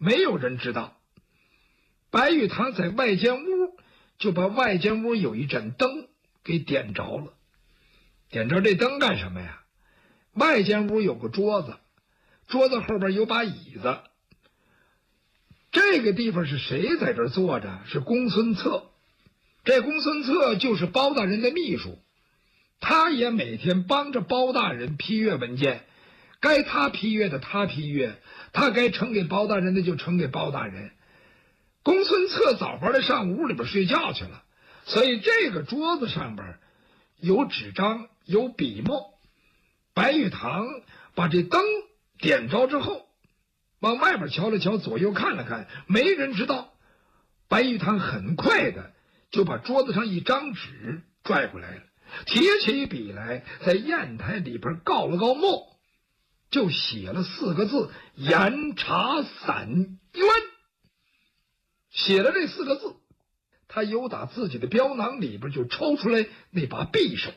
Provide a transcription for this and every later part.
没有人知道。白玉堂在外间屋就把外间屋有一盏灯给点着了。点着这灯干什么呀？外间屋有个桌子，桌子后边有把椅子。这个地方是谁在这儿坐着？是公孙策。这公孙策就是包大人的秘书，他也每天帮着包大人批阅文件，该他批阅的他批阅，他该呈给包大人的就呈给包大人。公孙策早上来上屋里边睡觉去了，所以这个桌子上边有纸张，有笔墨。白玉堂把这灯点着之后，往外边瞧了瞧，左右看了看，没人知道。白玉堂很快的就把桌子上一张纸拽过来了，提起笔来，在砚台里边告了告墨，就写了4个字：严查散冤。写了这4个字，他由打自己的标囊里边就抽出来那把匕首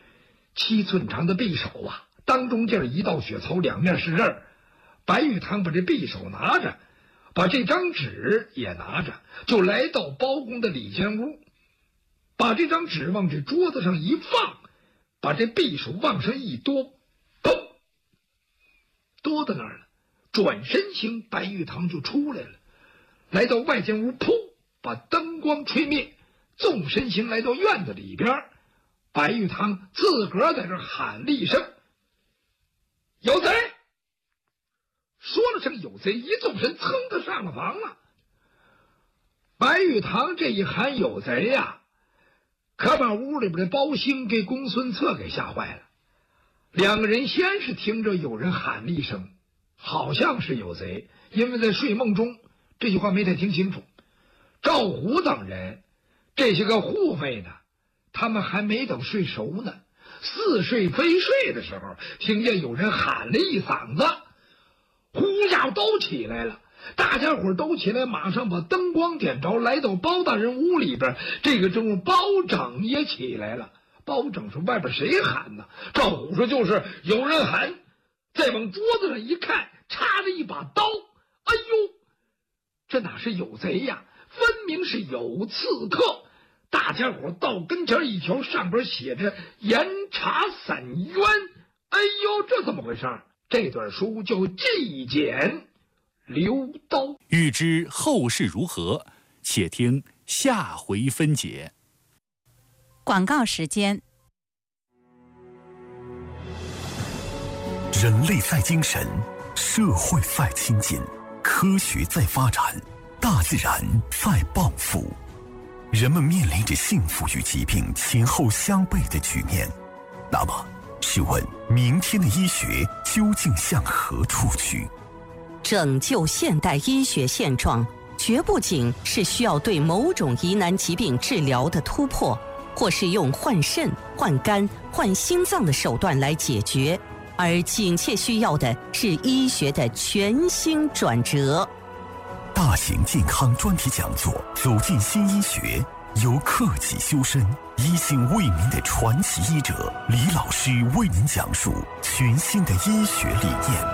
，7寸长的匕首啊，当中就是一道血槽，两面是刃。白玉堂把这匕首拿着，把这张纸也拿着，就来到包公的里间屋，把这张纸往这桌子上一放，把这匕首往上一多，砰，多在那儿了。转身型，白玉堂就出来了，来到外间屋，噗，把灯光吹灭，纵身形来到院子里边。白玉堂自个儿在这喊了一声：“有贼！”说了声有贼，一纵身噌的上了房了。白玉堂这一喊有贼呀，可把屋里边的包兴给公孙策给吓坏了。两个人先是听着有人喊了一声，好像是有贼，因为在睡梦中这句话没太听清楚。赵虎等人这些个护卫呢，他们还没等睡熟呢，似睡非睡的时候，听见有人喊了一嗓子，呼家伙都起来了。大家伙都起来，马上把灯光点着，来到包大人屋里边。这个正午，包拯也起来了。包拯说：“外边谁喊呢？”赵虎说：“就是有人喊。”再往桌子上一看，插着一把刀。哎呦，这哪是有贼呀？分明是有刺客。大家伙到跟前一瞧，上边写着“严查散冤”。哎呦，这怎么回事？这段书叫《纪简留刀》。 欲知后事如何，且听下回分解。 广告时间。 人类在精神，社会在亲近，科学在发展，大自然在报复。人们面临着幸福与疾病前后相悖的局面。那么，试问明天的医学究竟向何处去？ 拯救现代医学现状，绝不仅是需要对某种疑难疾病治疗的突破，或是用换肾、换肝、换心脏的手段来解决，而紧切需要的是医学的全新转折。 大型健康专题讲座《走进新医学》，由克己修身、一心为民的传奇医者李老师为您讲述全新的医学理念。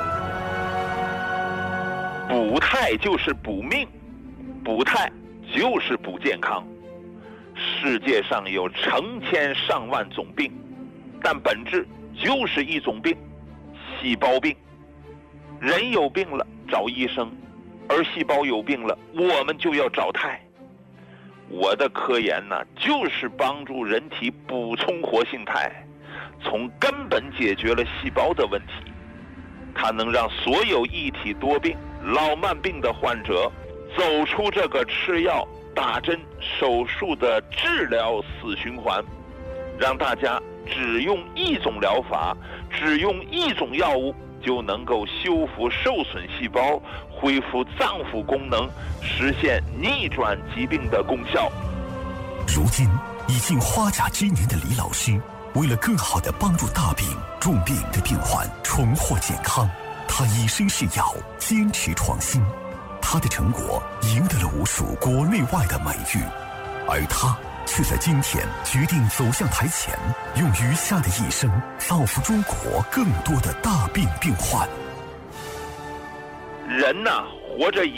补态就是补命，补态就是补健康。世界上有成千上万种病，但本质就是一种病——细胞病。人有病了找医生，而细胞有病了，我们就要找态。我的科研呢，就是帮助人体补充活性肽，从根本解决了细胞的问题。它能让所有一体多病、老慢病的患者走出这个吃药、打针、手术的治疗死循环，让大家只用一种疗法，只用一种药物，就能够修复受损细胞，恢复脏腑功能，实现逆转疾病的功效。 如今已近花甲之年的李老师，为了更好地帮助大病重病的病患重获健康，他以身试药，坚持创新。他的成果赢得了无数国内外的美誉，而他却在今天决定走向台前，用余下的一生造福中国更多的大病病患。 人呐，活着